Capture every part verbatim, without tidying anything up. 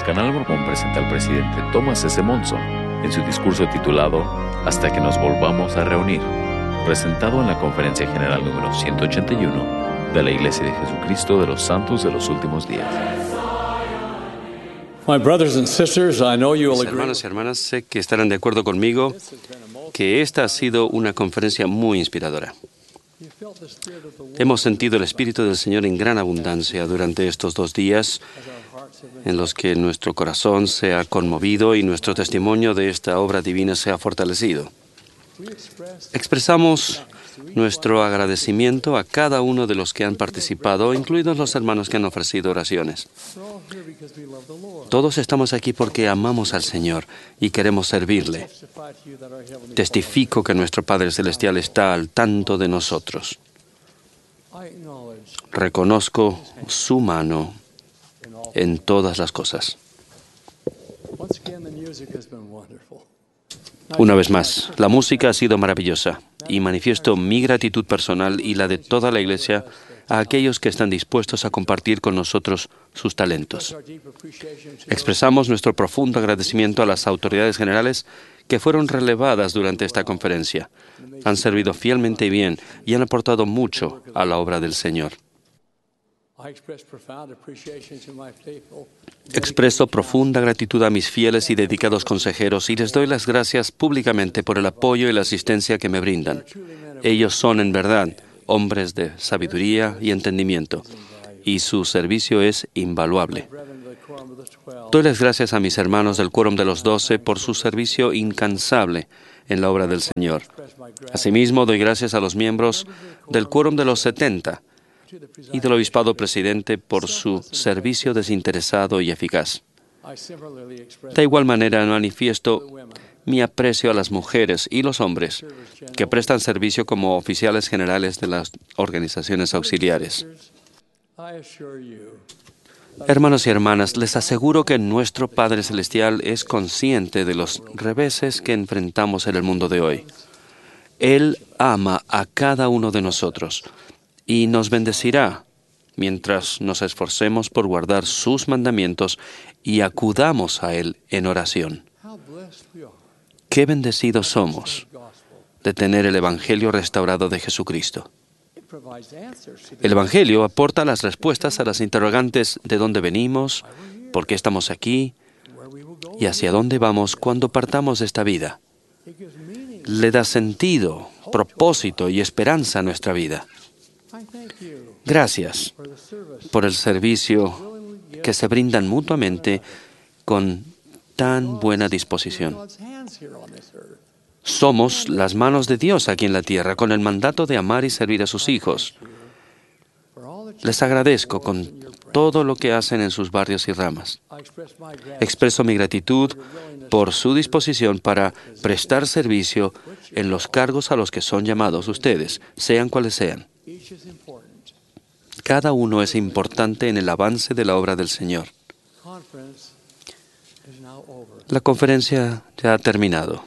Canal Mormón presenta al presidente Thomas S. Monson en su discurso titulado Hasta que nos volvamos a reunir, presentado en la Conferencia General número ciento ochenta y uno de la Iglesia de Jesucristo de los Santos de los Últimos Días. My brothers and sisters, I know you will Mis agree. hermanos y hermanas, sé que estarán de acuerdo conmigo que esta ha sido una conferencia muy inspiradora. Hemos sentido el Espíritu del Señor en gran abundancia durante estos dos días en los que nuestro corazón se ha conmovido y nuestro testimonio de esta obra divina se ha fortalecido. Expresamos nuestro agradecimiento a cada uno de los que han participado, incluidos los hermanos que han ofrecido oraciones. Todos estamos aquí porque amamos al Señor y queremos servirle. Testifico que nuestro Padre Celestial está al tanto de nosotros. Reconozco su mano en todas las cosas. Una vez más, la música ha sido maravillosa y manifiesto mi gratitud personal y la de toda la Iglesia a aquellos que están dispuestos a compartir con nosotros sus talentos. Expresamos nuestro profundo agradecimiento a las autoridades generales que fueron relevadas durante esta conferencia. Han servido fielmente bien y han aportado mucho a la obra del Señor. Expreso profunda gratitud a mis fieles y dedicados consejeros y les doy las gracias públicamente por el apoyo y la asistencia que me brindan. Ellos son, en verdad, hombres de sabiduría y entendimiento, y su servicio es invaluable. Doy las gracias a mis hermanos del Quórum de los Doce por su servicio incansable en la obra del Señor. Asimismo, doy gracias a los miembros del Quórum de los Setenta y del Obispado Presidente por su servicio desinteresado y eficaz. De igual manera, manifiesto mi aprecio a las mujeres y los hombres que prestan servicio como oficiales generales de las organizaciones auxiliares. Hermanos y hermanas, les aseguro que nuestro Padre Celestial es consciente de los reveses que enfrentamos en el mundo de hoy. Él ama a cada uno de nosotros y nos bendecirá mientras nos esforcemos por guardar sus mandamientos y acudamos a Él en oración. Qué bendecidos somos de tener el Evangelio restaurado de Jesucristo. El Evangelio aporta las respuestas a las interrogantes de dónde venimos, por qué estamos aquí y hacia dónde vamos cuando partamos de esta vida. Le da sentido, propósito y esperanza a nuestra vida. Gracias por el servicio que se brindan mutuamente con tan buena disposición. Somos las manos de Dios aquí en la tierra, con el mandato de amar y servir a sus hijos. Les agradezco con todo lo que hacen en sus barrios y ramas. Expreso mi gratitud por su disposición para prestar servicio en los cargos a los que son llamados ustedes, sean cuales sean. Cada uno es importante en el avance de la obra del Señor. La conferencia ya ha terminado.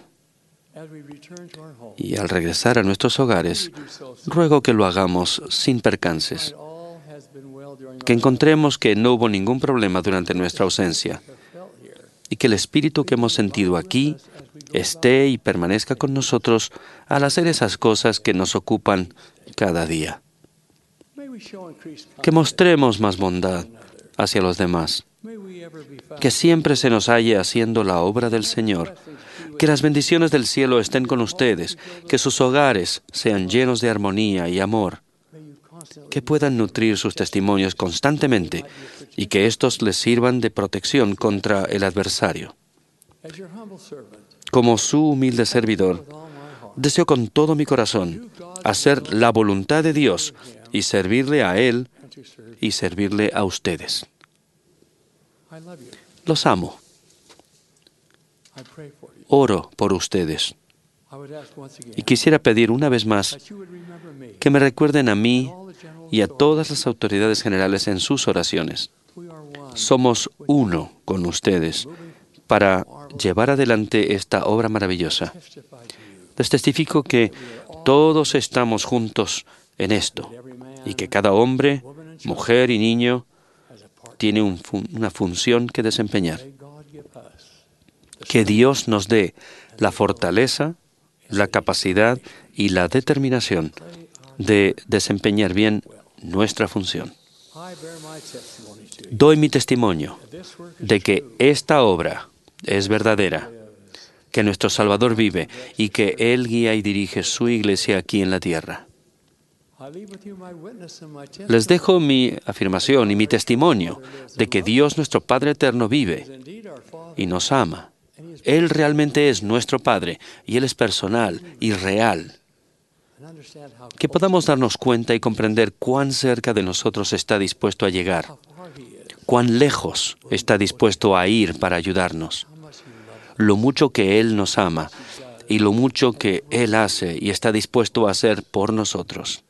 Y al regresar a nuestros hogares, ruego que lo hagamos sin percances, que encontremos que no hubo ningún problema durante nuestra ausencia y que el espíritu que hemos sentido aquí esté y permanezca con nosotros al hacer esas cosas que nos ocupan cada día. Que mostremos más bondad hacia los demás, que siempre se nos halle haciendo la obra del Señor, que las bendiciones del cielo estén con ustedes, que sus hogares sean llenos de armonía y amor, que puedan nutrir sus testimonios constantemente y que éstos les sirvan de protección contra el adversario. Como su humilde servidor, deseo con todo mi corazón hacer la voluntad de Dios y servirle a Él y servirle a ustedes. Los amo. Oro por ustedes. Y quisiera pedir una vez más que me recuerden a mí y a todas las autoridades generales en sus oraciones. Somos uno con ustedes para llevar adelante esta obra maravillosa. Les testifico que todos estamos juntos en esto y que cada hombre, mujer y niño tiene un fun- una función que desempeñar. Que Dios nos dé la fortaleza, la capacidad y la determinación de desempeñar bien nuestra función. Doy mi testimonio de que esta obra es verdadera, que nuestro Salvador vive y que Él guía y dirige su iglesia aquí en la tierra. Les dejo mi afirmación y mi testimonio de que Dios nuestro Padre Eterno vive y nos ama. Él realmente es nuestro Padre y Él es personal y real. Que podamos darnos cuenta y comprender cuán cerca de nosotros está dispuesto a llegar, cuán lejos está dispuesto a ir para ayudarnos, lo mucho que Él nos ama y lo mucho que Él hace y está dispuesto a hacer por nosotros.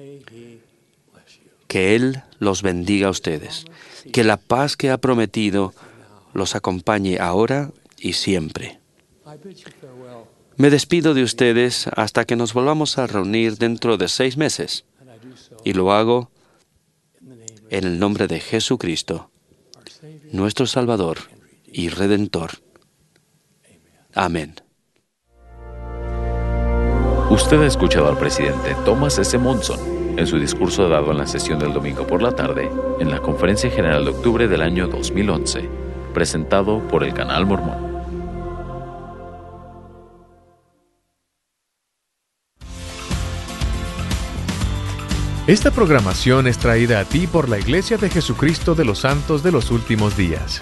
Que Él los bendiga a ustedes, que la paz que ha prometido los acompañe ahora y siempre. Me despido de ustedes hasta que nos volvamos a reunir dentro de seis meses, y lo hago en el nombre de Jesucristo, nuestro Salvador y Redentor. Amén. Usted ha escuchado al presidente Thomas S. Monson en su discurso dado en la sesión del domingo por la tarde en la Conferencia General de octubre del año dos mil once, presentado por el Canal Mormón. Esta programación es traída a ti por la Iglesia de Jesucristo de los Santos de los Últimos Días.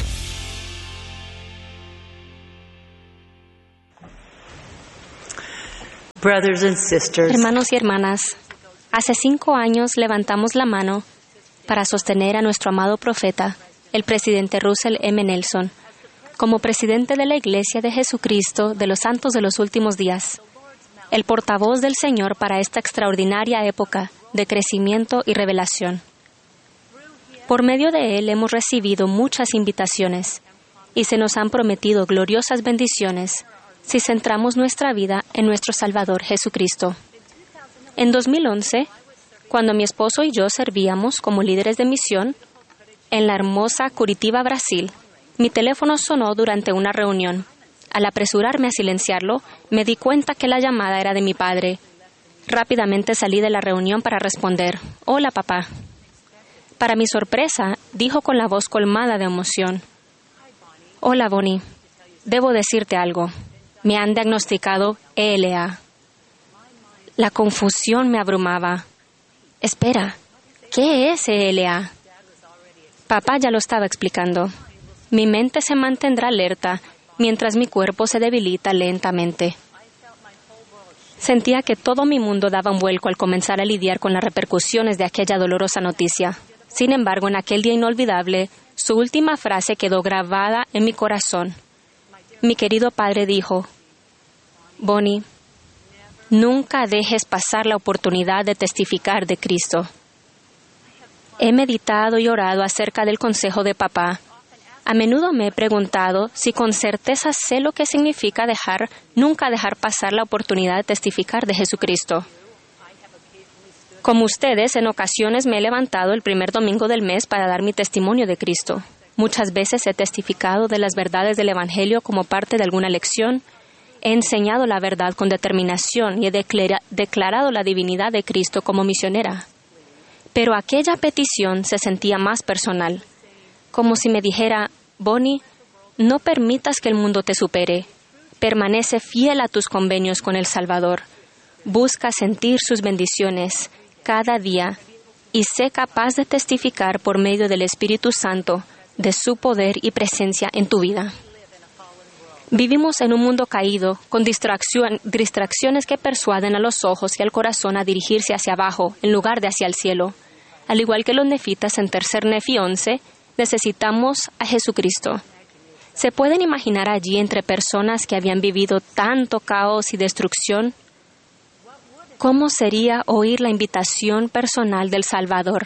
Brothers and sisters, Hermanos y hermanas, hace cinco años levantamos la mano para sostener a nuestro amado profeta, el presidente Russell M. Nelson, como presidente de la Iglesia de Jesucristo de los Santos de los Últimos Días, el portavoz del Señor para esta extraordinaria época de crecimiento y revelación. Por medio de él hemos recibido muchas invitaciones y se nos han prometido gloriosas bendiciones si centramos nuestra vida en nuestro Salvador Jesucristo. En dos mil once, cuando mi esposo y yo servíamos como líderes de misión en la hermosa Curitiba, Brasil, mi teléfono sonó durante una reunión. Al apresurarme a silenciarlo, me di cuenta que la llamada era de mi padre. Rápidamente salí de la reunión para responder: «Hola, papá». Para mi sorpresa, dijo con la voz colmada de emoción: «Hola, Bonnie. Debo decirte algo. Me han diagnosticado E L A». La confusión me abrumaba. Espera, ¿qué es E L A? Papá ya lo estaba explicando. Mi mente se mantendrá alerta mientras mi cuerpo se debilita lentamente. Sentía que todo mi mundo daba un vuelco al comenzar a lidiar con las repercusiones de aquella dolorosa noticia. Sin embargo, en aquel día inolvidable, su última frase quedó grabada en mi corazón. Mi querido padre dijo: «Bonnie, nunca dejes pasar la oportunidad de testificar de Cristo». He meditado y orado acerca del consejo de papá. A menudo me he preguntado si con certeza sé lo que significa dejar, nunca dejar pasar la oportunidad de testificar de Jesucristo. Como ustedes, en ocasiones me he levantado el primer domingo del mes para dar mi testimonio de Cristo. Muchas veces he testificado de las verdades del Evangelio como parte de alguna lección. He enseñado la verdad con determinación y he declara- declarado la divinidad de Cristo como misionera. Pero aquella petición se sentía más personal, como si me dijera: «Bonnie, no permitas que el mundo te supere. Permanece fiel a tus convenios con el Salvador. Busca sentir sus bendiciones cada día y sé capaz de testificar por medio del Espíritu Santo de su poder y presencia en tu vida». Vivimos en un mundo caído, con distracción, distracciones que persuaden a los ojos y al corazón a dirigirse hacia abajo, en lugar de hacia el cielo. Al igual que los nefitas en Tercer Nefi once, necesitamos a Jesucristo. ¿Se pueden imaginar allí entre personas que habían vivido tanto caos y destrucción? ¿Cómo sería oír la invitación personal del Salvador?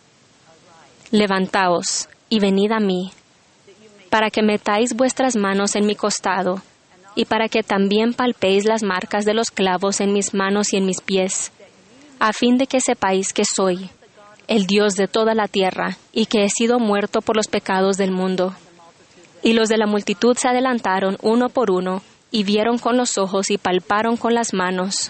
«Levantaos y venid a mí, para que metáis vuestras manos en mi costado, y para que también palpéis las marcas de los clavos en mis manos y en mis pies, a fin de que sepáis que soy el Dios de toda la tierra, y que he sido muerto por los pecados del mundo. Y los de la multitud se adelantaron uno por uno, y vieron con los ojos y palparon con las manos,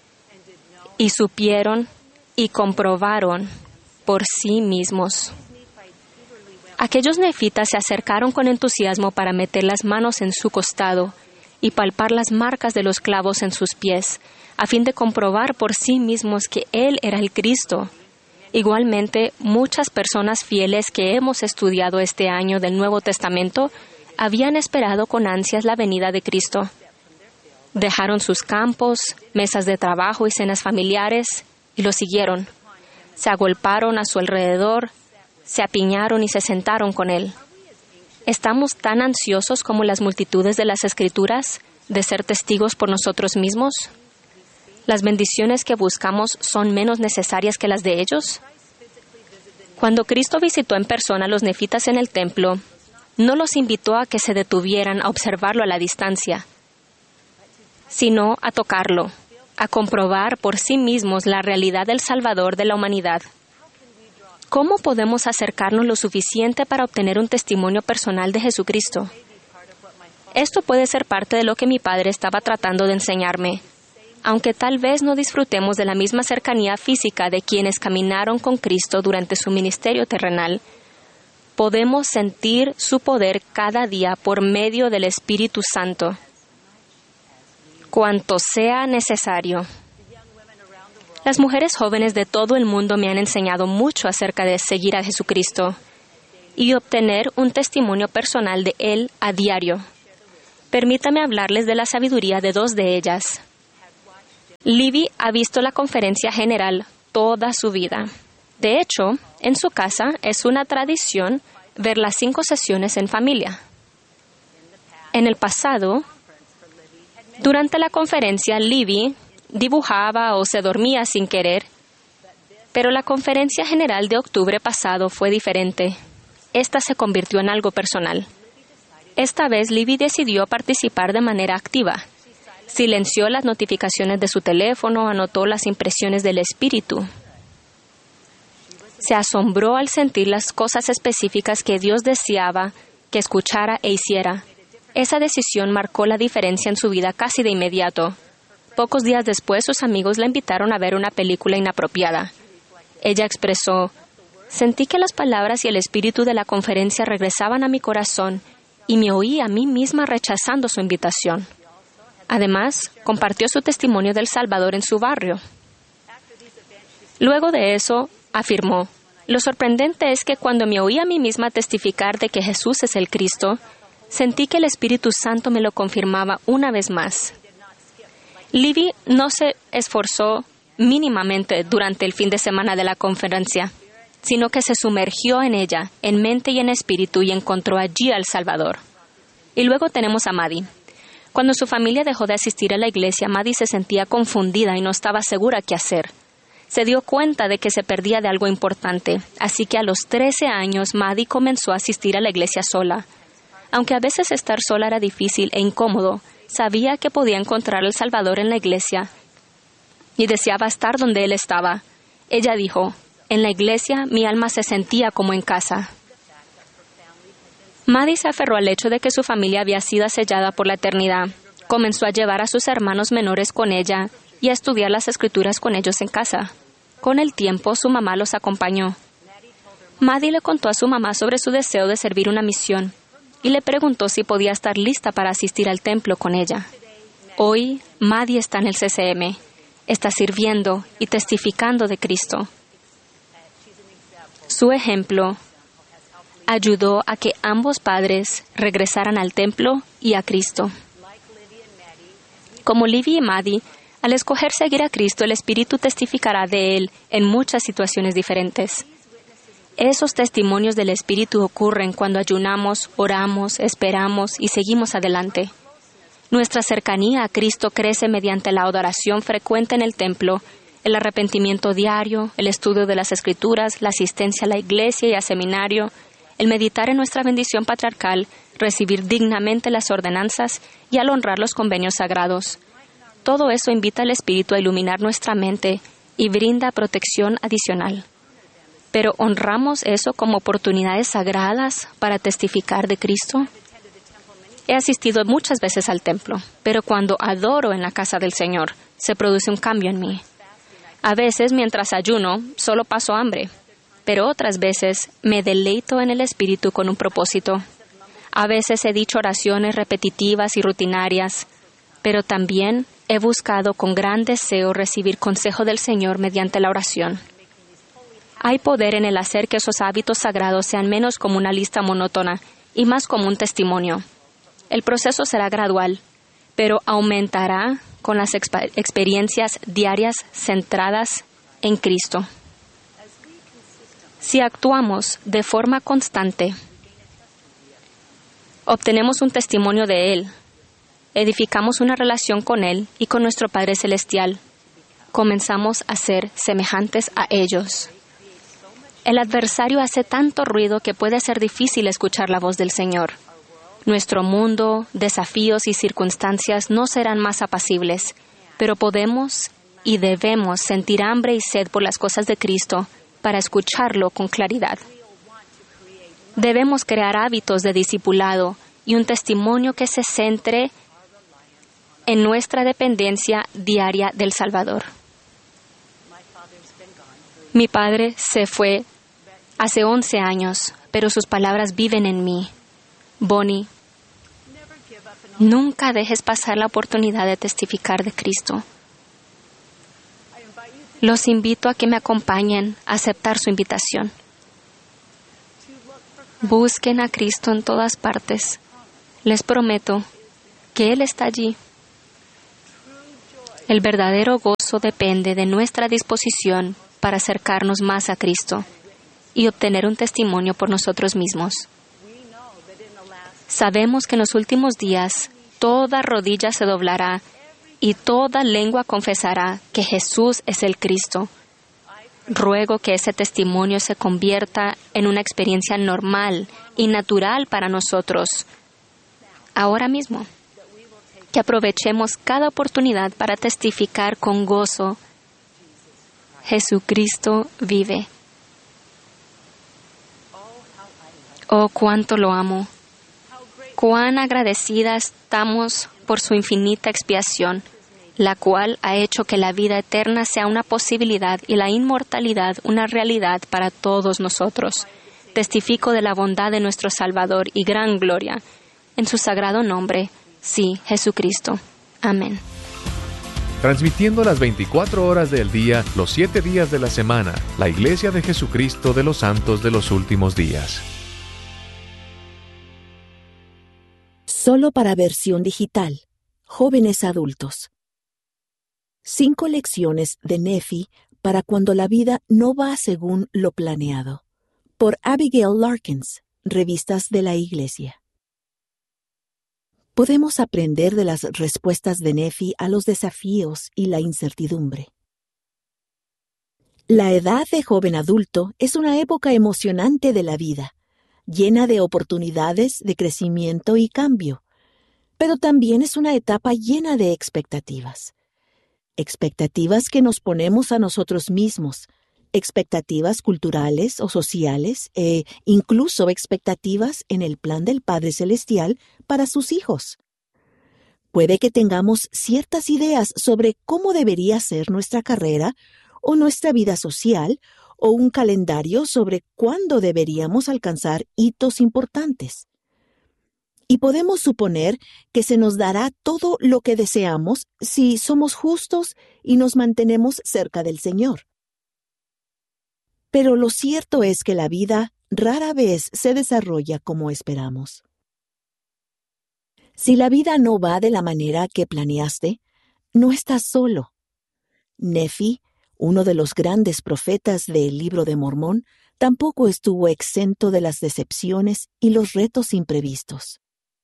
y supieron y comprobaron por sí mismos. Aquellos nefitas se acercaron con entusiasmo para meter las manos en su costado y palpar las marcas de los clavos en sus pies, a fin de comprobar por sí mismos que Él era el Cristo. Igualmente, muchas personas fieles que hemos estudiado este año del Nuevo Testamento habían esperado con ansias la venida de Cristo. Dejaron sus campos, mesas de trabajo y cenas familiares y lo siguieron. Se agolparon a su alrededor, se apiñaron y se sentaron con Él. ¿Estamos tan ansiosos como las multitudes de las Escrituras de ser testigos por nosotros mismos? ¿Las bendiciones que buscamos son menos necesarias que las de ellos? Cuando Cristo visitó en persona a los nefitas en el templo, no los invitó a que se detuvieran a observarlo a la distancia, sino a tocarlo, a comprobar por sí mismos la realidad del Salvador de la humanidad. ¿Cómo podemos acercarnos lo suficiente para obtener un testimonio personal de Jesucristo? Esto puede ser parte de lo que mi padre estaba tratando de enseñarme. Aunque tal vez no disfrutemos de la misma cercanía física de quienes caminaron con Cristo durante su ministerio terrenal, podemos sentir su poder cada día por medio del Espíritu Santo, cuanto sea necesario. Las mujeres jóvenes de todo el mundo me han enseñado mucho acerca de seguir a Jesucristo y obtener un testimonio personal de Él a diario. Permítame hablarles de la sabiduría de dos de ellas. Libby ha visto la conferencia general toda su vida. De hecho, en su casa es una tradición ver las cinco sesiones en familia. En el pasado, durante la conferencia, Libby dibujaba o se dormía sin querer, pero la conferencia general de octubre pasado fue diferente. Esta se convirtió en algo personal. Esta vez Libby decidió participar de manera activa. Silenció las notificaciones de su teléfono, anotó las impresiones del espíritu. Se asombró al sentir las cosas específicas que Dios deseaba que escuchara e hiciera. Esa decisión marcó la diferencia en su vida casi de inmediato. Pocos días después, sus amigos la invitaron a ver una película inapropiada. Ella expresó: «Sentí que las palabras y el espíritu de la conferencia regresaban a mi corazón y me oí a mí misma rechazando su invitación». Además, compartió su testimonio del Salvador en su barrio. Luego de eso, afirmó: «Lo sorprendente es que cuando me oí a mí misma testificar de que Jesús es el Cristo, sentí que el Espíritu Santo me lo confirmaba una vez más». Libby no se esforzó mínimamente durante el fin de semana de la conferencia, sino que se sumergió en ella, en mente y en espíritu, y encontró allí al Salvador. Y luego tenemos a Maddie. Cuando su familia dejó de asistir a la iglesia, Maddie se sentía confundida y no estaba segura qué hacer. Se dio cuenta de que se perdía de algo importante, así que a los trece años Maddie comenzó a asistir a la iglesia sola. Aunque a veces estar sola era difícil e incómodo, sabía que podía encontrar al Salvador en la iglesia y deseaba estar donde Él estaba. Ella dijo: «En la iglesia mi alma se sentía como en casa». Maddie se aferró al hecho de que su familia había sido sellada por la eternidad. Comenzó a llevar a sus hermanos menores con ella y a estudiar las Escrituras con ellos en casa. Con el tiempo, su mamá los acompañó. Maddie le contó a su mamá sobre su deseo de servir una misión y le preguntó si podía estar lista para asistir al templo con ella. Hoy, Maddie está en el C C M, está sirviendo y testificando de Cristo. Su ejemplo ayudó a que ambos padres regresaran al templo y a Cristo. Como Libby y Maddie, al escoger seguir a Cristo, el Espíritu testificará de Él en muchas situaciones diferentes. Esos testimonios del Espíritu ocurren cuando ayunamos, oramos, esperamos y seguimos adelante. Nuestra cercanía a Cristo crece mediante la adoración frecuente en el templo, el arrepentimiento diario, el estudio de las Escrituras, la asistencia a la iglesia y al seminario, el meditar en nuestra bendición patriarcal, recibir dignamente las ordenanzas y al honrar los convenios sagrados. Todo eso invita al Espíritu a iluminar nuestra mente y brinda protección adicional. Pero ¿honramos eso como oportunidades sagradas para testificar de Cristo? He asistido muchas veces al templo, pero cuando adoro en la casa del Señor, se produce un cambio en mí. A veces, mientras ayuno, solo paso hambre, pero otras veces me deleito en el Espíritu con un propósito. A veces he dicho oraciones repetitivas y rutinarias, pero también he buscado con gran deseo recibir consejo del Señor mediante la oración. Hay poder en el hacer que esos hábitos sagrados sean menos como una lista monótona y más como un testimonio. El proceso será gradual, pero aumentará con las exp- experiencias diarias centradas en Cristo. Si actuamos de forma constante, obtenemos un testimonio de Él, edificamos una relación con Él y con nuestro Padre Celestial. Comenzamos a ser semejantes a ellos. El adversario hace tanto ruido que puede ser difícil escuchar la voz del Señor. Nuestro mundo, desafíos y circunstancias no serán más apacibles, pero podemos y debemos sentir hambre y sed por las cosas de Cristo para escucharlo con claridad. Debemos crear hábitos de discipulado y un testimonio que se centre en nuestra dependencia diaria del Salvador. Mi padre se fue hace once años, pero sus palabras viven en mí. Bonnie, nunca dejes pasar la oportunidad de testificar de Cristo. Los invito a que me acompañen a aceptar su invitación. Busquen a Cristo en todas partes. Les prometo que Él está allí. El verdadero gozo depende de nuestra disposición para acercarnos más a Cristo y obtener un testimonio por nosotros mismos. Sabemos que en los últimos días toda rodilla se doblará y toda lengua confesará que Jesús es el Cristo. Ruego que ese testimonio se convierta en una experiencia normal y natural para nosotros ahora mismo. Que aprovechemos cada oportunidad para testificar con gozo: Jesucristo vive. Oh, cuánto lo amo. Cuán agradecida estamos por su infinita expiación, la cual ha hecho que la vida eterna sea una posibilidad y la inmortalidad una realidad para todos nosotros. Testifico de la bondad de nuestro Salvador y gran gloria. En su sagrado nombre, sí, Jesucristo. Amén. Transmitiendo las veinticuatro horas del día, los siete días de la semana, la Iglesia de Jesucristo de los Santos de los Últimos Días. Solo para versión digital. Jóvenes adultos. Cinco lecciones de Nephi para cuando la vida no va según lo planeado. Por Abigail Larkins, Revistas de la Iglesia. Podemos aprender de las respuestas de Nephi a los desafíos y la incertidumbre. La edad de joven adulto es una época emocionante de la vida, llena de oportunidades de crecimiento y cambio, pero también es una etapa llena de expectativas. Expectativas que nos ponemos a nosotros mismos, expectativas culturales o sociales e incluso expectativas en el plan del Padre Celestial para sus hijos. Puede que tengamos ciertas ideas sobre cómo debería ser nuestra carrera o nuestra vida social o un calendario sobre cuándo deberíamos alcanzar hitos importantes. Y podemos suponer que se nos dará todo lo que deseamos si somos justos y nos mantenemos cerca del Señor. Pero lo cierto es que la vida rara vez se desarrolla como esperamos. Si la vida no va de la manera que planeaste, no estás solo. Nephi, uno de los grandes profetas del Libro de Mormón, tampoco estuvo exento de las decepciones y los retos imprevistos.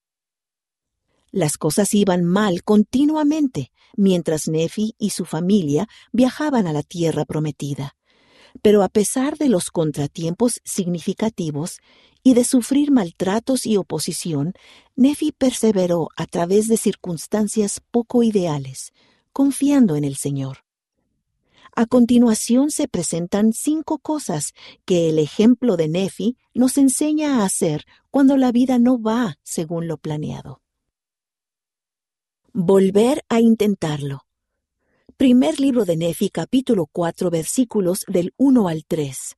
Las cosas iban mal continuamente mientras Nephi y su familia viajaban a la tierra prometida. Pero a pesar de los contratiempos significativos y de sufrir maltratos y oposición, Nephi perseveró a través de circunstancias poco ideales, confiando en el Señor. A continuación se presentan cinco cosas que el ejemplo de Nefi nos enseña a hacer cuando la vida no va según lo planeado. Volver a intentarlo. Primer libro de Nefi, capítulo cuatro, versículos del uno al tres.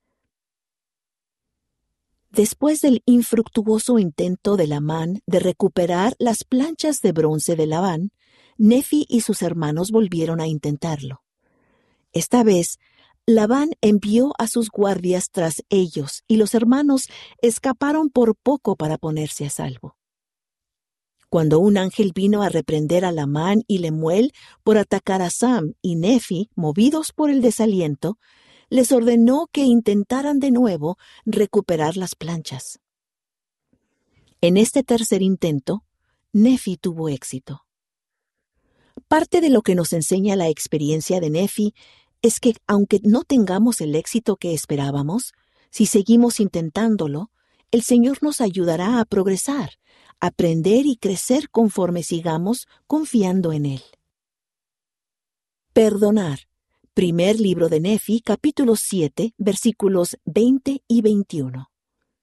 Después del infructuoso intento de Lamán de recuperar las planchas de bronce de Labán, Nefi y sus hermanos volvieron a intentarlo. Esta vez, Labán envió a sus guardias tras ellos y los hermanos escaparon por poco para ponerse a salvo. Cuando un ángel vino a reprender a Lamán y Lemuel por atacar a Sam y Nefi, movidos por el desaliento, les ordenó que intentaran de nuevo recuperar las planchas. En este tercer intento, Nefi tuvo éxito. Parte de lo que nos enseña la experiencia de Nefi es que, aunque no tengamos el éxito que esperábamos, si seguimos intentándolo, el Señor nos ayudará a progresar, aprender y crecer conforme sigamos confiando en Él. Perdonar. Primer libro de Nefi, capítulo siete, versículos veinte y veintiuno.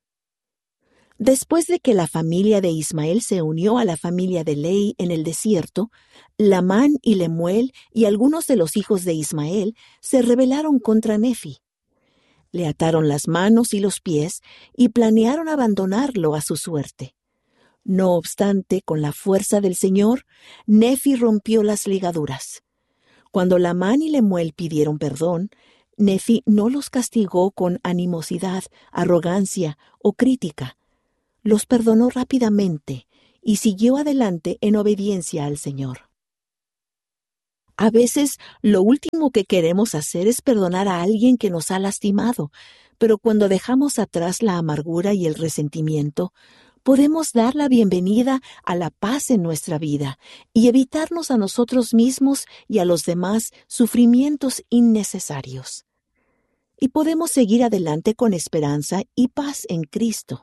Después de que la familia de Ismael se unió a la familia de Ley en el desierto, Lamán y Lemuel y algunos de los hijos de Ismael se rebelaron contra Nefi. Le ataron las manos y los pies y planearon abandonarlo a su suerte. No obstante, con la fuerza del Señor, Nefi rompió las ligaduras. Cuando Lamán y Lemuel pidieron perdón, Nefi no los castigó con animosidad, arrogancia o crítica. Los perdonó rápidamente y siguió adelante en obediencia al Señor. A veces, lo último que queremos hacer es perdonar a alguien que nos ha lastimado, pero cuando dejamos atrás la amargura y el resentimiento, podemos dar la bienvenida a la paz en nuestra vida y evitarnos a nosotros mismos y a los demás sufrimientos innecesarios. Y podemos seguir adelante con esperanza y paz en Cristo.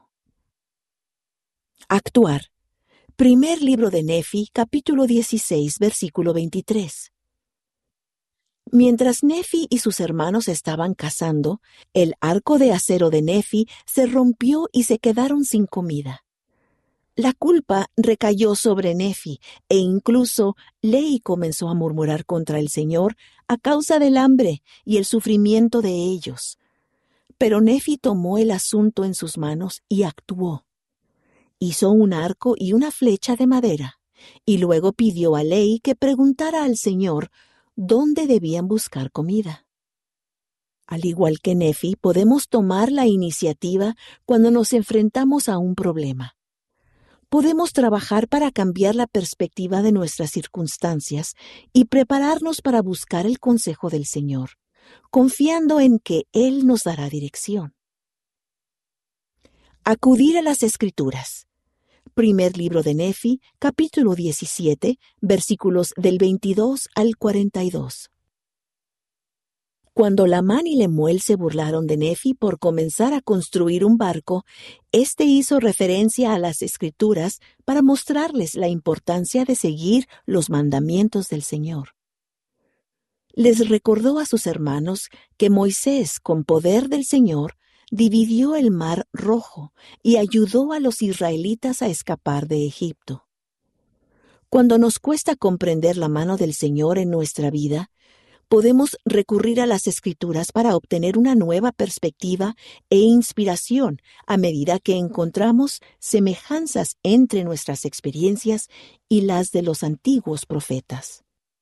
Actuar. Primer libro de Nefi, capítulo dieciséis, versículo veintitrés. Mientras Nefi y sus hermanos estaban cazando, el arco de acero de Nefi se rompió y se quedaron sin comida. La culpa recayó sobre Nefi e incluso Lei comenzó a murmurar contra el Señor a causa del hambre y el sufrimiento de ellos. Pero Nefi tomó el asunto en sus manos y actuó. Hizo un arco y una flecha de madera, y luego pidió a Lei que preguntara al Señor dónde debían buscar comida. Al igual que Nefi, podemos tomar la iniciativa cuando nos enfrentamos a un problema. Podemos trabajar para cambiar la perspectiva de nuestras circunstancias y prepararnos para buscar el consejo del Señor, confiando en que Él nos dará dirección. Acudir a las Escrituras. Primer libro de Nefi, capítulo diecisiete, versículos del veintidós al cuarenta y dos. Cuando Lamán y Lemuel se burlaron de Nefi por comenzar a construir un barco, éste hizo referencia a las Escrituras para mostrarles la importancia de seguir los mandamientos del Señor. Les recordó a sus hermanos que Moisés, con poder del Señor, dividió el mar Rojo y ayudó a los israelitas a escapar de Egipto. Cuando nos cuesta comprender la mano del Señor en nuestra vida, podemos recurrir a las Escrituras para obtener una nueva perspectiva e inspiración a medida que encontramos semejanzas entre nuestras experiencias y las de los antiguos profetas.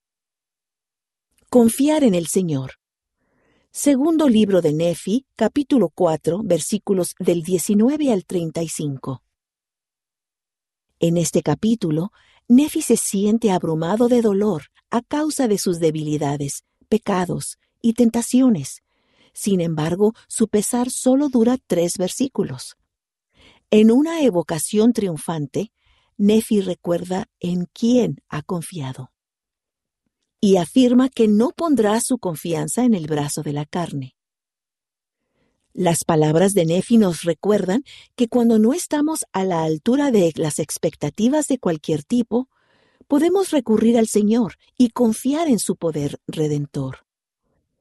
Confiar en el Señor. Segundo libro de Nefi, capítulo cuatro, versículos del diecinueve al treinta y cinco. En este capítulo, Nefi se siente abrumado de dolor a causa de sus debilidades, pecados y tentaciones. Sin embargo, su pesar solo dura tres versículos. En una evocación triunfante, Nefi recuerda en quién ha confiado y afirma que no pondrá su confianza en el brazo de la carne. Las palabras de Nefi nos recuerdan que cuando no estamos a la altura de las expectativas de cualquier tipo, podemos recurrir al Señor y confiar en su poder redentor.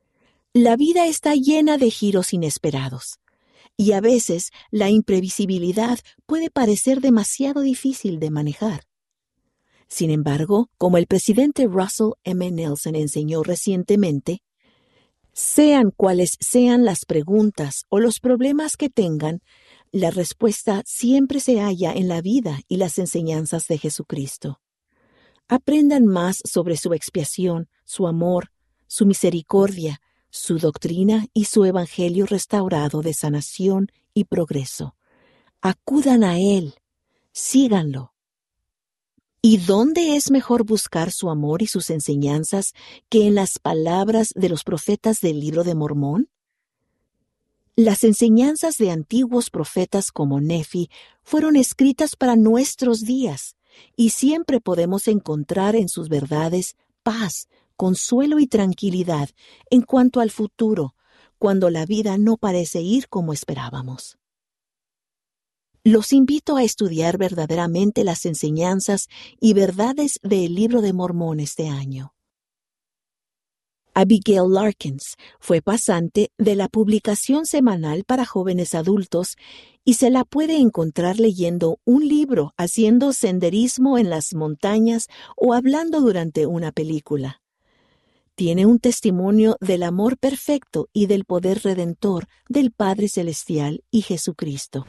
La vida está llena de giros inesperados, y a veces la imprevisibilidad puede parecer demasiado difícil de manejar. Sin embargo, como el presidente Russell M. Nelson enseñó recientemente, sean cuales sean las preguntas o los problemas que tengan, la respuesta siempre se halla en la vida y las enseñanzas de Jesucristo. Aprendan más sobre su expiación, su amor, su misericordia, su doctrina y su evangelio restaurado de sanación y progreso. Acudan a Él, síganlo. ¿Y dónde es mejor buscar su amor y sus enseñanzas que en las palabras de los profetas del Libro de Mormón? Las enseñanzas de antiguos profetas como Nefi fueron escritas para nuestros días, y siempre podemos encontrar en sus verdades paz, consuelo y tranquilidad en cuanto al futuro, cuando la vida no parece ir como esperábamos. Los invito a estudiar verdaderamente las enseñanzas y verdades del Libro de Mormón este año. Abigail Larkins fue pasante de la publicación semanal para jóvenes adultos y se la puede encontrar leyendo un libro, haciendo senderismo en las montañas o hablando durante una película. Tiene un testimonio del amor perfecto y del poder redentor del Padre Celestial y Jesucristo.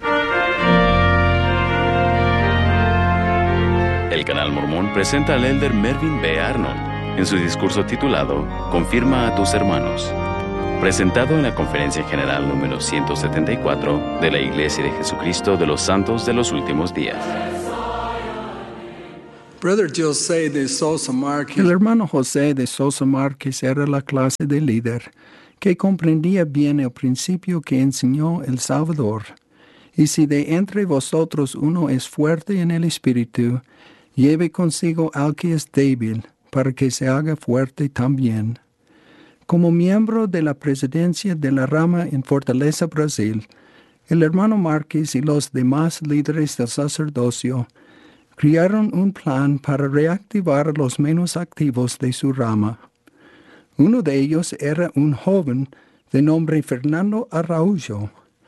El Canal Mormón presenta al elder Mervyn B. Arnold en su discurso titulado Confirma a tus hermanos, presentado en la Conferencia General número ciento setenta y cuatro de la Iglesia de Jesucristo de los Santos de los Últimos Días. Brother José de Sosa Márquez. El hermano José de Sosa Márquez era la clase de líder que comprendía bien el principio que enseñó el Salvador. Y si de entre vosotros uno es fuerte en el espíritu, lleve consigo al que es débil, para que se haga fuerte también. Como miembro de la presidencia de la rama en Fortaleza, Brasil, el hermano Márquez y los demás líderes del sacerdocio crearon un plan para reactivar a los menos activos de su rama. Uno de ellos era un joven de nombre Fernando Araújo.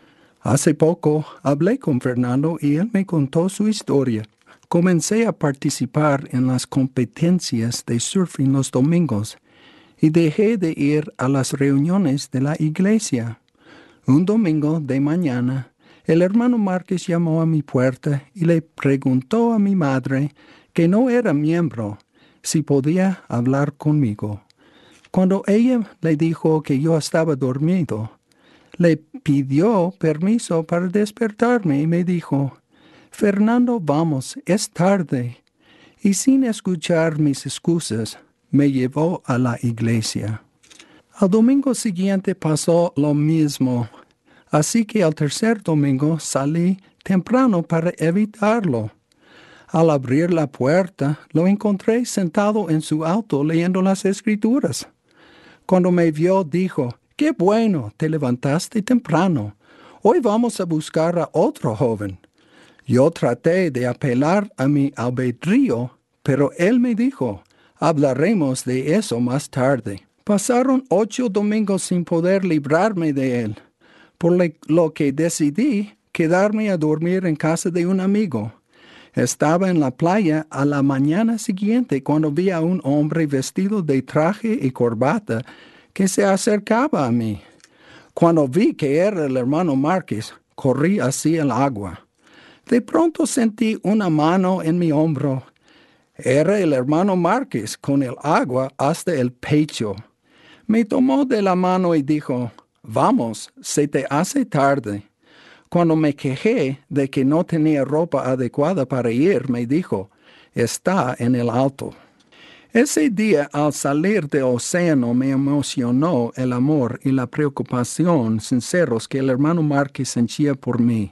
Hace poco hablé con Fernando y él me contó su historia. Comencé a participar en las competencias de surfing los domingos y dejé de ir a las reuniones de la iglesia. Un domingo de mañana, el hermano Márquez llamó a mi puerta y le preguntó a mi madre, que no era miembro, si podía hablar conmigo. Cuando ella le dijo que yo estaba dormido, le pidió permiso para despertarme y me dijo, Fernando, vamos, es tarde. Y sin escuchar mis excusas, me llevó a la iglesia. Al domingo siguiente pasó lo mismo, así que al tercer domingo salí temprano para evitarlo. Al abrir la puerta, lo encontré sentado en su auto leyendo las Escrituras. Cuando me vio, dijo, «Qué bueno, te levantaste temprano. Hoy vamos a buscar a otro joven». Yo traté de apelar a mi albedrío, pero él me dijo, hablaremos de eso más tarde. Pasaron ocho domingos sin poder librarme de él, por lo que decidí quedarme a dormir en casa de un amigo. Estaba en la playa a la mañana siguiente cuando vi a un hombre vestido de traje y corbata que se acercaba a mí. Cuando vi que era el hermano Márquez, corrí hacia el agua. De pronto sentí una mano en mi hombro. Era el hermano Márquez con el agua hasta el pecho. Me tomó de la mano y dijo, «Vamos, se te hace tarde». Cuando me quejé de que no tenía ropa adecuada para ir, me dijo, «Está en el auto». Ese día, al salir del océano, me emocionó el amor y la preocupación sinceros que el hermano Márquez sentía por mí.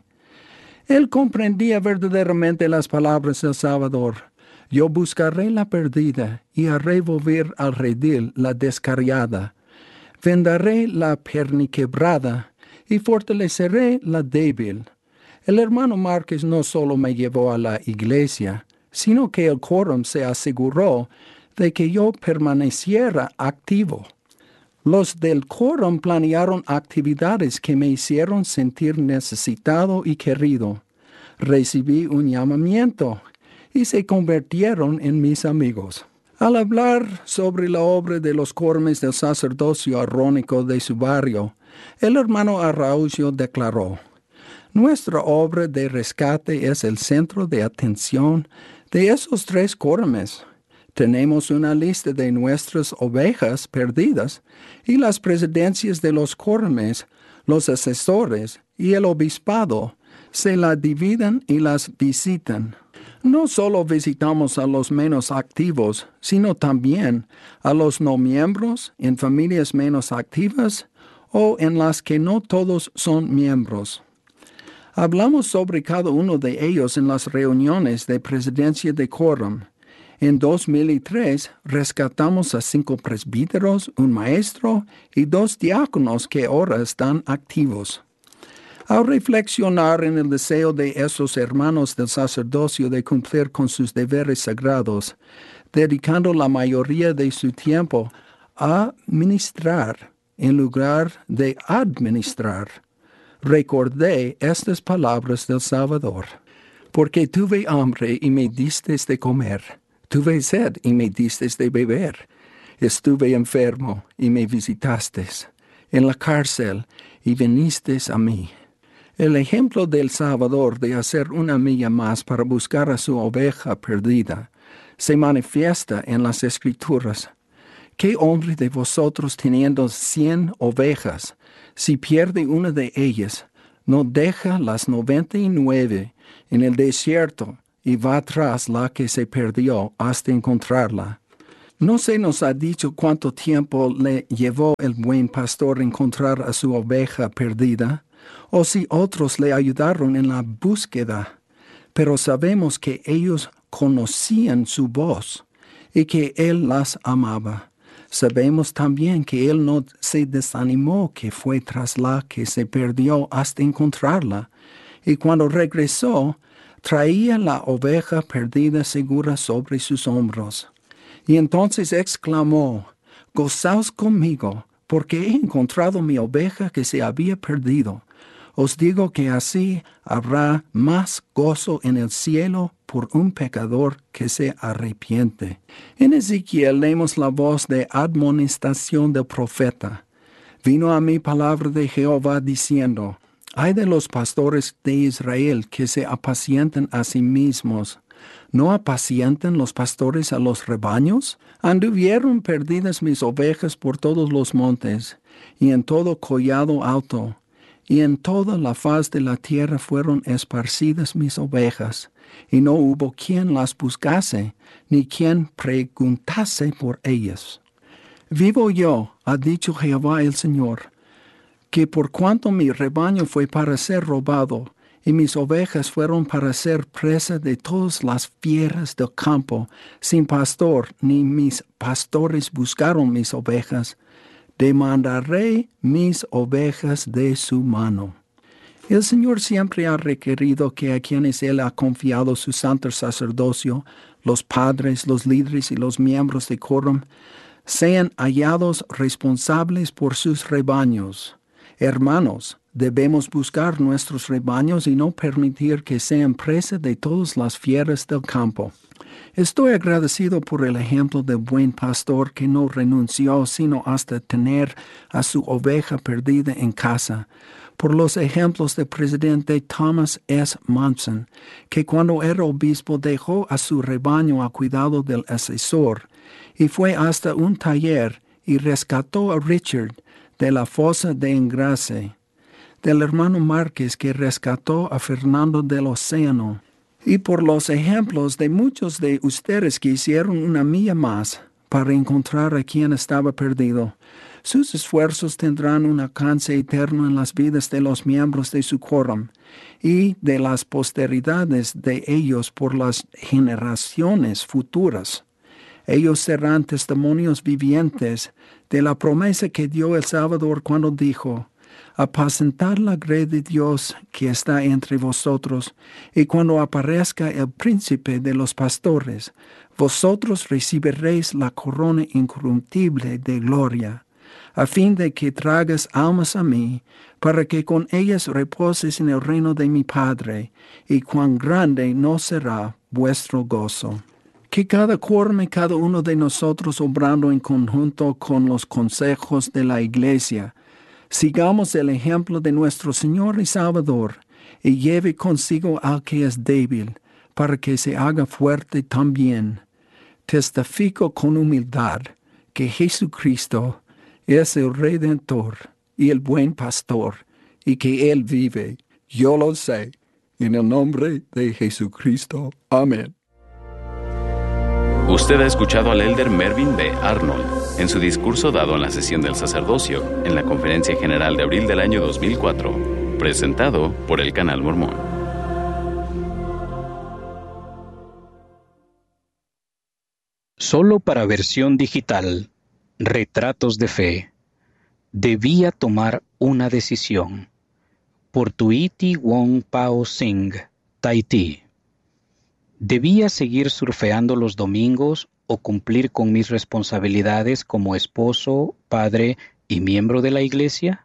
Él comprendía verdaderamente las palabras del Salvador. Yo buscaré la perdida y haré volver al redil la descarriada. Vendaré la perniquebrada y fortaleceré la débil. El hermano Márquez no solo me llevó a la iglesia, sino que el quórum se aseguró de que yo permaneciera activo. Los del quórum planearon actividades que me hicieron sentir necesitado y querido. Recibí un llamamiento y se convirtieron en mis amigos. Al hablar sobre la obra de los quórumes del sacerdocio arónico de su barrio, el hermano Araujo declaró: nuestra obra de rescate es el centro de atención de esos tres quórumes. Tenemos una lista de nuestras ovejas perdidas y las presidencias de los quórumes, los asesores y el obispado se la dividen y las visitan. No solo visitamos a los menos activos, sino también a los no miembros en familias menos activas o en las que no todos son miembros. Hablamos sobre cada uno de ellos en las reuniones de presidencia de quórum. En dos mil tres rescatamos a cinco presbíteros, un maestro y dos diáconos que ahora están activos. Al reflexionar en el deseo de esos hermanos del sacerdocio de cumplir con sus deberes sagrados, dedicando la mayoría de su tiempo a ministrar en lugar de administrar, recordé estas palabras del Salvador: porque tuve hambre y me disteis de comer, tuve sed y me disteis de beber, estuve enfermo y me visitasteis, en la cárcel y vinisteis a mí. El ejemplo del Salvador de hacer una milla más para buscar a su oveja perdida se manifiesta en las Escrituras. ¿Qué hombre de vosotros teniendo cien ovejas, si pierde una de ellas, no deja las noventa y nueve en el desierto y va tras la que se perdió hasta encontrarla? No se nos ha dicho cuánto tiempo le llevó el buen pastor encontrar a su oveja perdida, o si otros le ayudaron en la búsqueda, pero sabemos que ellos conocían su voz y que él las amaba. Sabemos también que él no se desanimó, que fue tras la que se perdió hasta encontrarla, y cuando regresó, traía la oveja perdida segura sobre sus hombros. Y entonces exclamó: gozaos conmigo, porque he encontrado mi oveja que se había perdido. Os digo que así habrá más gozo en el cielo por un pecador que se arrepiente. En Ezequiel leemos la voz de admonestación del profeta. Vino a mí palabra de Jehová diciendo: ay de los pastores de Israel que se apacientan a sí mismos. ¿No apacientan los pastores a los rebaños? Anduvieron perdidas mis ovejas por todos los montes, y en todo collado alto, y en toda la faz de la tierra fueron esparcidas mis ovejas, y no hubo quien las buscase, ni quien preguntase por ellas. Vivo yo, ha dicho Jehová el Señor, que por cuanto mi rebaño fue para ser robado, y mis ovejas fueron para ser presa de todas las fieras del campo, sin pastor, ni mis pastores buscaron mis ovejas, demandaré mis ovejas de su mano. El Señor siempre ha requerido que a quienes Él ha confiado su santo sacerdocio, los padres, los líderes y los miembros de quórum, sean hallados responsables por sus rebaños. Hermanos, debemos buscar nuestros rebaños y no permitir que sean presa de todas las fieras del campo. Estoy agradecido por el ejemplo del buen pastor que no renunció sino hasta tener a su oveja perdida en casa, por los ejemplos del presidente Thomas S. Monson, que cuando era obispo dejó a su rebaño a cuidado del asesor y fue hasta un taller y rescató a Richard de la fosa de Engrase, del hermano Márquez que rescató a Fernando del Océano, y por los ejemplos de muchos de ustedes que hicieron una milla más para encontrar a quien estaba perdido. Sus esfuerzos tendrán un alcance eterno en las vidas de los miembros de su quórum y de las posteridades de ellos por las generaciones futuras. Ellos serán testimonios vivientes de la promesa que dio el Salvador cuando dijo: apacentad la grey de Dios que está entre vosotros, y cuando aparezca el príncipe de los pastores, vosotros recibiréis la corona incorruptible de gloria. a fin de que traigas almas a mí, para que con ellas reposes en el reino de mi Padre, y cuán grande no será vuestro gozo. Que cada cuerno y cada uno de nosotros, obrando en conjunto con los consejos de la Iglesia, sigamos el ejemplo de nuestro Señor y Salvador, y lleve consigo al que es débil, para que se haga fuerte también. Testifico con humildad que Jesucristo es el Redentor y el buen pastor, y que Él vive. Yo lo sé. En el nombre de Jesucristo. Amén. Usted ha escuchado al elder Mervyn B. Arnold en su discurso dado en la sesión del sacerdocio en la Conferencia General de abril del año dos mil cuatro, presentado por el Canal Mormón. Solo para versión digital, Retratos de Fe. Debía tomar una decisión. Por Tuiti Wong Pao Sing, Tahití. ¿Debía seguir surfeando los domingos o cumplir con mis responsabilidades como esposo, padre y miembro de la iglesia?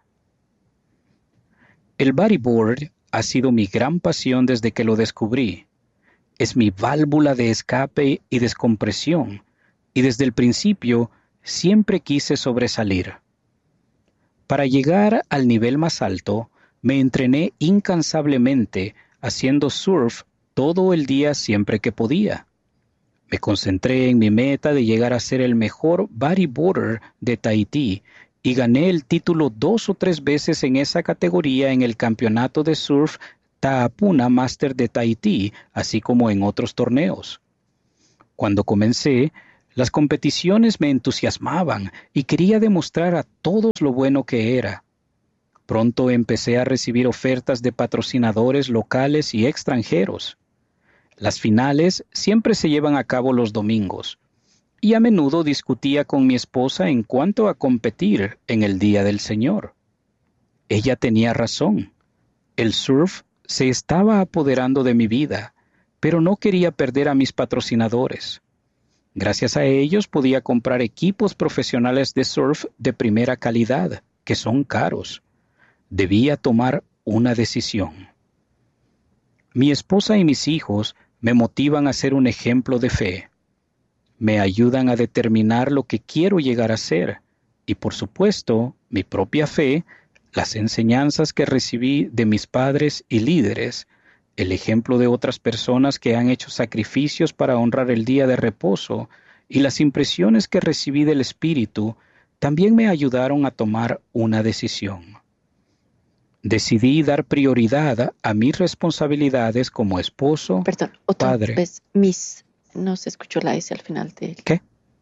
El bodyboard ha sido mi gran pasión desde que lo descubrí. Es mi válvula de escape y descompresión, y desde el principio siempre quise sobresalir. Para llegar al nivel más alto, me entrené incansablemente haciendo surf todo el día siempre que podía. Me concentré en mi meta de llegar a ser el mejor bodyboarder de Tahití y gané el título dos o tres veces en esa categoría en el campeonato de surf Ta'apuna Master de Tahití, así como en otros torneos. Cuando comencé, las competiciones me entusiasmaban y quería demostrar a todos lo bueno que era. Pronto empecé a recibir ofertas de patrocinadores locales y extranjeros. Las finales siempre se llevan a cabo los domingos, y a menudo discutía con mi esposa en cuanto a competir en el Día del Señor. Ella tenía razón. El surf se estaba apoderando de mi vida, pero no quería perder a mis patrocinadores. Gracias a ellos podía comprar equipos profesionales de surf de primera calidad, que son caros. Debía tomar una decisión. Mi esposa y mis hijos me motivan a ser un ejemplo de fe. Me ayudan a determinar lo que quiero llegar a ser y, por supuesto, mi propia fe, las enseñanzas que recibí de mis padres y líderes, el ejemplo de otras personas que han hecho sacrificios para honrar el día de reposo y las impresiones que recibí del Espíritu también me ayudaron a tomar una decisión. Decidí dar prioridad a mis responsabilidades como esposo, Perdón, otra padre. vez, mis, no se escuchó la S al final de... ¿Qué?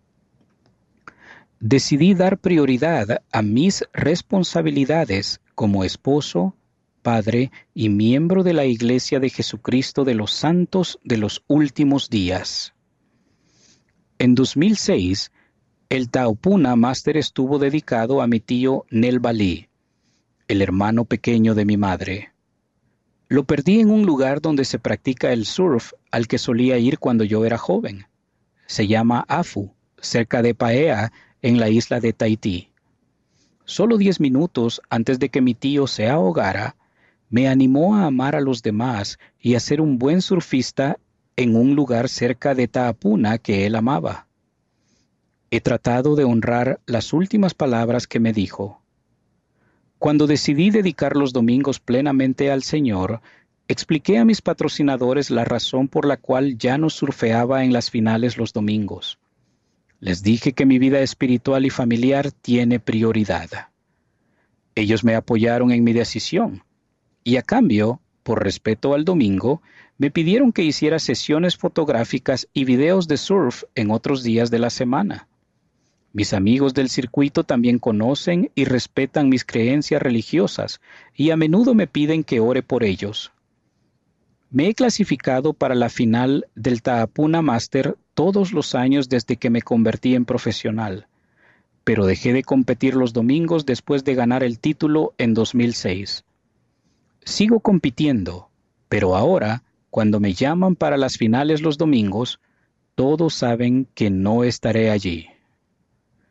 Decidí dar prioridad a mis responsabilidades como esposo, padre y miembro de la Iglesia de Jesucristo de los Santos de los Últimos Días. En dos mil seis, el Ta'apuna Master estuvo dedicado a mi tío Nel Balí, el hermano pequeño de mi madre. Lo perdí en un lugar donde se practica el surf al que solía ir cuando yo era joven. Se llama Afu, cerca de Paea, en la isla de Tahití. Solo diez minutos antes de que mi tío se ahogara, me animó a amar a los demás y a ser un buen surfista en un lugar cerca de Ta'apuna que él amaba. He tratado de honrar las últimas palabras que me dijo. Cuando decidí dedicar los domingos plenamente al Señor, expliqué a mis patrocinadores la razón por la cual ya no surfeaba en las finales los domingos. Les dije que mi vida espiritual y familiar tiene prioridad. Ellos me apoyaron en mi decisión, y a cambio, por respeto al domingo, me pidieron que hiciera sesiones fotográficas y videos de surf en otros días de la semana. Mis amigos del circuito también conocen y respetan mis creencias religiosas y a menudo me piden que ore por ellos. Me he clasificado para la final del Ta'apuna Master todos los años desde que me convertí en profesional, pero dejé de competir los domingos después de ganar el título en dos mil seis. Sigo compitiendo, pero ahora, cuando me llaman para las finales los domingos, todos saben que no estaré allí.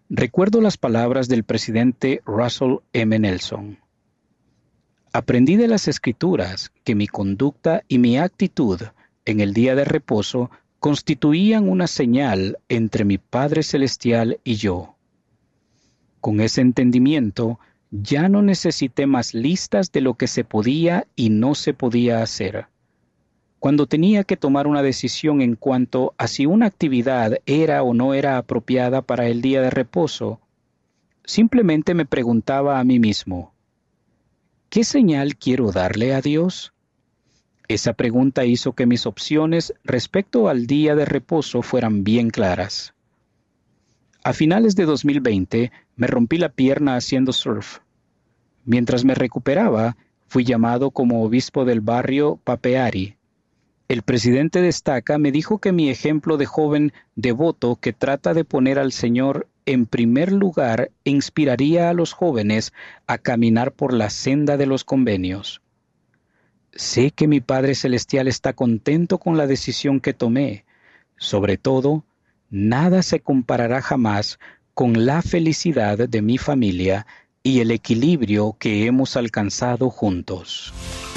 recuerdo las palabras del presidente Russell M. Nelson. Aprendí de las Escrituras que mi conducta y mi actitud en el día de reposo constituían una señal entre mi Padre Celestial y yo. Con ese entendimiento, ya no necesité más listas de lo que se podía y no se podía hacer. Cuando tenía que tomar una decisión en cuanto a si una actividad era o no era apropiada para el día de reposo, simplemente me preguntaba a mí mismo, ¿qué señal quiero darle a Dios? Esa pregunta hizo que mis opciones respecto al día de reposo fueran bien claras. A finales de dos mil veinte, me rompí la pierna haciendo surf. Mientras me recuperaba, fui llamado como obispo del barrio Papeari. El presidente de Estaca me dijo que mi ejemplo de joven devoto que trata de poner al Señor en primer lugar inspiraría a los jóvenes a caminar por la senda de los convenios. Sé que mi Padre Celestial está contento con la decisión que tomé. Sobre todo, nada se comparará jamás con la felicidad de mi familia y el equilibrio que hemos alcanzado juntos.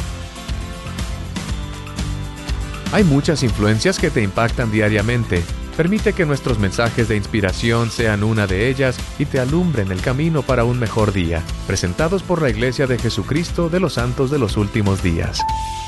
Hay muchas influencias que te impactan diariamente. Permite que nuestros mensajes de inspiración sean una de ellas y te alumbren el camino para un mejor día. Presentados por la Iglesia de Jesucristo de los Santos de los Últimos Días.